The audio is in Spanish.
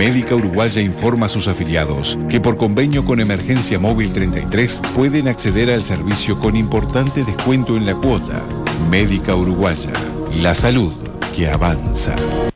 Médica Uruguaya informa a sus afiliados que por convenio con Emergencia Móvil 33 pueden acceder al servicio con importante descuento en la cuota. Médica Uruguaya, la salud que avanza.